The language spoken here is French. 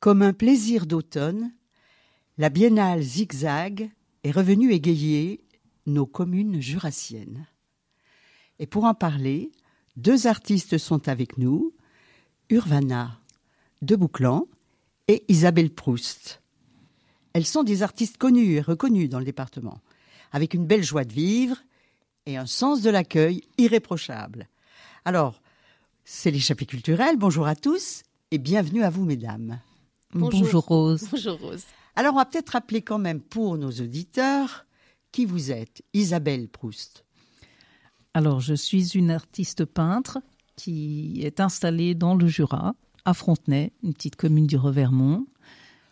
Comme un plaisir d'automne, la biennale Zigzag est revenue égayer nos communes jurassiennes. Et pour en parler, deux artistes sont avec nous, Urvana de Bouclan et Isabelle Proust. Elles sont des artistes connus et reconnus dans le département, avec une belle joie de vivre et un sens de l'accueil irréprochable. Alors, c'est l'échappée culturelle. Bonjour à tous et bienvenue à vous, mesdames. Bonjour Rose. Bonjour Rose. Alors, on va peut-être rappeler quand même pour nos auditeurs qui vous êtes. Isabelle Proust. Alors, je suis une artiste peintre qui est installée dans le Jura, à Frontenay, une petite commune du Revermont.